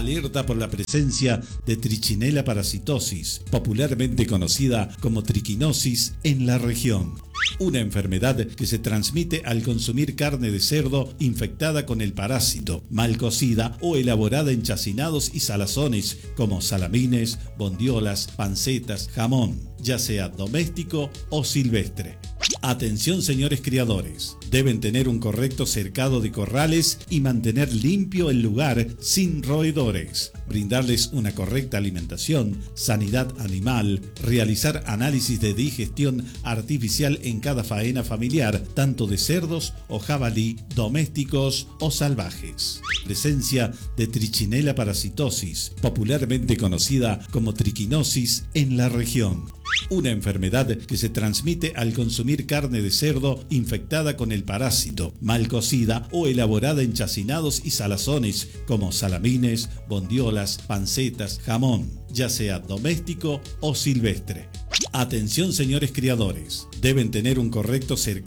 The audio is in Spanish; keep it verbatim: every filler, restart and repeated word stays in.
alerta por la presencia de Trichinella parasitosis, popularmente conocida como triquinosis, en la región. Una enfermedad que se transmite al consumir carne de cerdo infectada con el parásito, mal cocida o elaborada en chacinados y salazones como salamines, bondiolas, pancetas, jamón, ya sea doméstico o silvestre. Atención, señores criadores, deben tener un correcto cercado de corrales y mantener limpio el lugar sin roedores, brindarles una correcta alimentación, sanidad animal, realizar análisis de digestión artificial en cada faena familiar, tanto de cerdos o jabalí, domésticos o salvajes. Presencia de Trichinella parasitosis, popularmente conocida como triquinosis, en la región. Una enfermedad que se transmite al consumir carne de cerdo infectada con el parásito, mal cocida o elaborada en chacinados y salazones como salamines, bondiolas, pancetas, jamón, ya sea doméstico o silvestre. Atención, señores criadores, deben tener un correcto cercado